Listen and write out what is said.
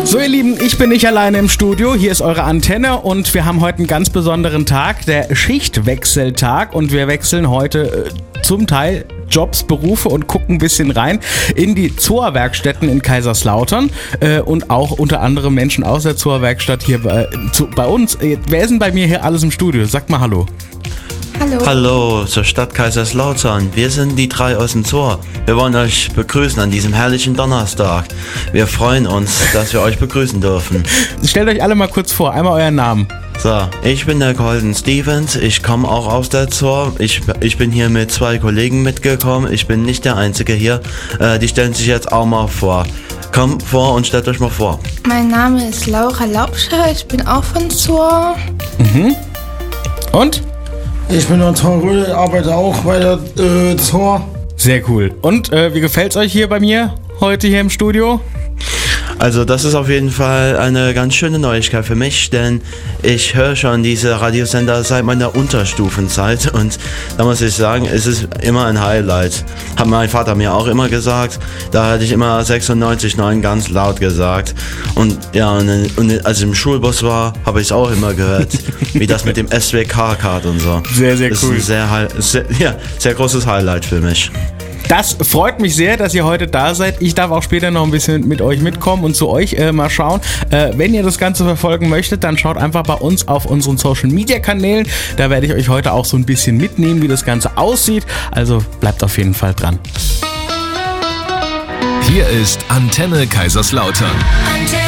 So ihr Lieben, ich bin nicht alleine im Studio, hier ist eure Antenne und wir haben heute einen ganz besonderen Tag, der Schichtwechseltag, und wir wechseln heute zum Teil Jobs, Berufe und gucken ein bisschen rein in die ZOA-Werkstätten in Kaiserslautern und auch unter anderem Menschen aus der ZOA-Werkstatt hier bei uns. Wer ist denn bei mir hier alles im Studio? Sagt mal Hallo. Hallo. Hallo zur Stadt Kaiserslautern. Wir sind die 3 aus dem ZOA. Wir wollen euch begrüßen an diesem herrlichen Donnerstag. Wir freuen uns, dass wir euch begrüßen dürfen. Stellt euch alle mal kurz vor, einmal euren Namen. So, ich bin der Golden Stevens, ich komme auch aus der ZOA. Ich bin hier mit 2 Kollegen mitgekommen. Ich bin nicht der Einzige hier. Die stellen sich jetzt auch mal vor. Kommt vor und stellt euch mal vor. Mein Name ist Laura Laubscher, ich bin auch von ZOA. Und? Ich bin der Tom Rödel, arbeite auch bei der ZOA. Sehr cool. Und wie gefällt's euch hier bei mir heute hier im Studio? Also das ist auf jeden Fall eine ganz schöne Neuigkeit für mich, denn ich höre schon diese Radiosender seit meiner Unterstufenzeit und da muss ich sagen, es ist immer ein Highlight. Hat mein Vater mir auch immer gesagt, da hatte ich immer 96,9 ganz laut gesagt und ja, und als ich im Schulbus war, habe ich es auch immer gehört, wie das mit dem SWK-Card und so. Sehr, sehr cool. Das ist ein sehr großes Highlight für mich. Das freut mich sehr, dass ihr heute da seid. Ich darf auch später noch ein bisschen mit euch mitkommen und zu euch mal schauen. Wenn ihr das Ganze verfolgen möchtet, dann schaut einfach bei uns auf unseren Social-Media-Kanälen. Da werde ich euch heute auch so ein bisschen mitnehmen, wie das Ganze aussieht. Also bleibt auf jeden Fall dran. Hier ist Antenne Kaiserslautern.